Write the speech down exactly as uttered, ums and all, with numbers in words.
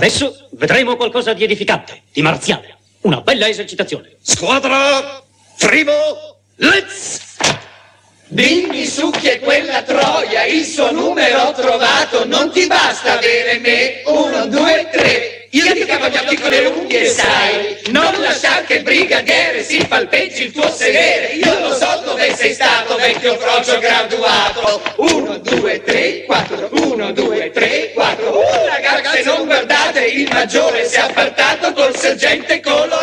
Adesso vedremo qualcosa di edificante, di marziale. Una bella esercitazione. Squadra, primo, let's! Dimmi su chi è quella troia, il suo numero ho trovato, non ti basta avere me, uno, due, tre. Io ti cavo gli occhi con le unghie, sai, non lasciar che il brigadiere si palpeggi il tuo sedere. Io lo so dove sei stato, vecchio frocio graduato. Uno, due, tre, quattro, uno, due, tre, quattro. Uh, ragazze, non guardate, il maggiore si è appartato col sergente Colorado.